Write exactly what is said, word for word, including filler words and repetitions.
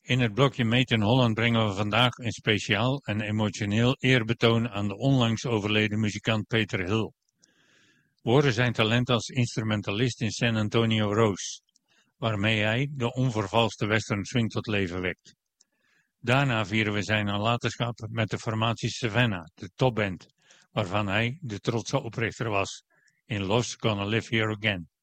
In het blokje Made in Holland brengen we vandaag een speciaal en emotioneel eerbetoon aan de onlangs overleden muzikant Peter Hill. We horen zijn talent als instrumentalist in San Antonio Rose, waarmee hij de onvervalste western swing tot leven wekt. Daarna vieren we zijn nalatenschap met de formatie Savannah, de topband, waarvan hij de trotse oprichter was in Love's Gonna Live Here Again.